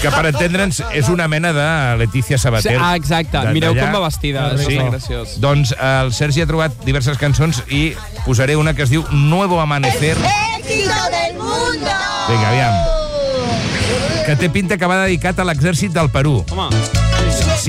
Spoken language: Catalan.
Que per entendre'ns és una mena de Letícia Sabater. Exacte, mireu com va vestida. Sí. Graciós. Doncs el Sergi ha trobat diverses cançons i posaré una que es diu Nuevo Amanecer. ¡Éxito del mundo! Vinga, aviam. Que té pinta que va dedicat a l'exèrcit del Perú. Home.